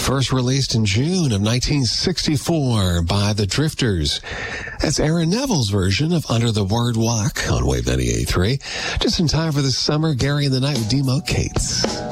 First released in June of 1964 by the Drifters. That's Aaron Neville's version of Under the Word Walk on Wave 98.3. Just in time for this summer, Gary and the Night with Demo Cates.